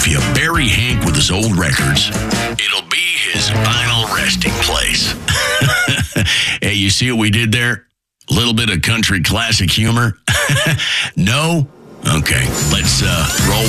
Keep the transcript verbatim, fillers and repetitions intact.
if you bury Hank with his old records, it'll be his final resting place. Hey, you see what we did there? A little bit of country classic humor? No? Okay, let's uh, roll